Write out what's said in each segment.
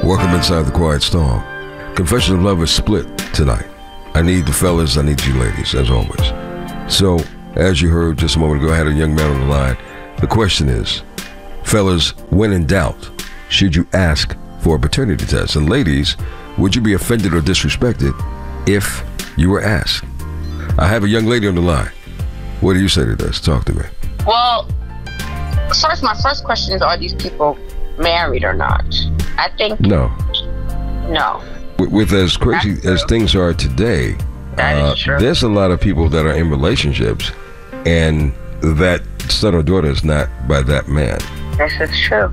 Welcome inside the Quiet Storm. Confessions of Love is split tonight. I need the fellas, I need you ladies, as always. So, as you heard just a moment ago, I had a young man on the line. The question is, fellas, when in doubt, should you ask for a paternity test? And ladies, would you be offended or disrespected if you were asked? I have a young lady on the line. What do you say to this? Talk to me. Well, first, my first question is, are these people married or not? I think no. With as crazy as things are today, there's a lot of people that are in relationships and that son or daughter is not by that man. This is true.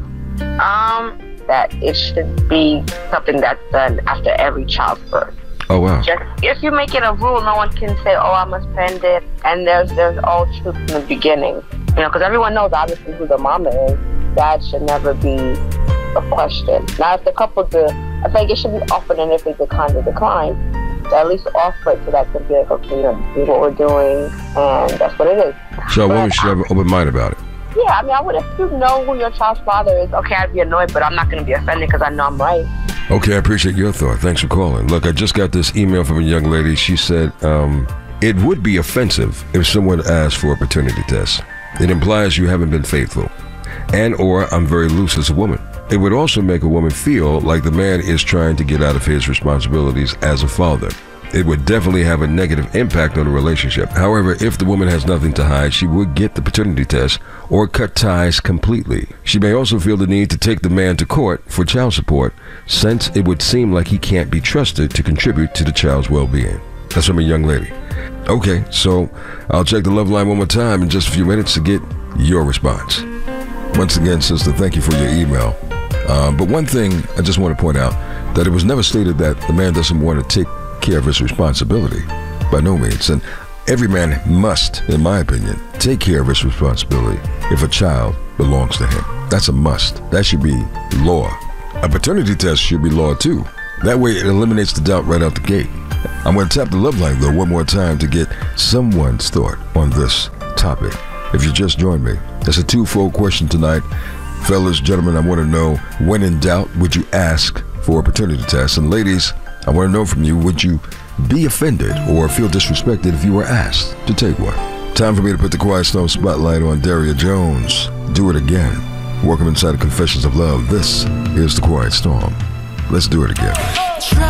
That it should be something that's done after every child's birth. Oh, wow. Just, if you make it a rule, no one can say, oh, I'm offended. And there's all truth in the beginning. You know, because everyone knows obviously who the mama is. That should never be a question. Now, if the couple do, I think it should be offered, and if they decline, at least offer it so that can be like, okay, you know, this is what we're doing, and that's what it is. So a woman should have an open mind about it. Yeah, I mean, I would, if you know who your child's father is, okay, I'd be annoyed, but I'm not going to be offended because I know I'm right. Okay, I appreciate your thought. Thanks for calling. Look, I just got this email from a young lady. She said, it would be offensive if someone asked for a paternity test. It implies you haven't been faithful, and or I'm very loose as a woman. It would also make a woman feel like the man is trying to get out of his responsibilities as a father. It would definitely have a negative impact on the relationship. However, if the woman has nothing to hide, she would get the paternity test or cut ties completely. She may also feel the need to take the man to court for child support, since it would seem like he can't be trusted to contribute to the child's well-being. That's from a young lady. Okay, so I'll check the love line one more time in just a few minutes to get your response. Once again, sister, thank you for your email. But one thing I just want to point out, that it was never stated that the man doesn't want to take care of his responsibility. By no means. And every man must, in my opinion, take care of his responsibility if a child belongs to him. That's a must. That should be law. A paternity test should be law too. That way it eliminates the doubt right out the gate. I'm going to tap the love line though one more time to get someone's thought on this topic. If you just joined me, it's a twofold question tonight. Fellas, gentlemen, I want to know, when in doubt, would you ask for a paternity test? And ladies, I want to know from you, would you be offended or feel disrespected if you were asked to take one? Time for me to put the Quiet Storm spotlight on Daria Jones. Do it again. Welcome inside the Confessions of Love. This is the Quiet Storm. Let's do it again.